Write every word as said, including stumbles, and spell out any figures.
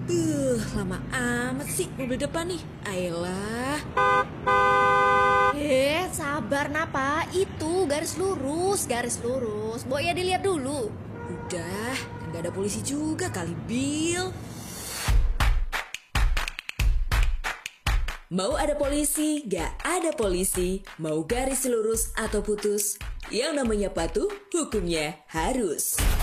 Uh, lama amat sih mobil depan nih. Ayolah. Eh, sabar Napa. Itu garis lurus, garis lurus. Boy ya dilihat dulu. Udah, kan gak ada polisi juga kali, Bill. Mau ada polisi, gak ada polisi. Mau garis lurus atau putus, yang namanya patuh, hukumnya harus.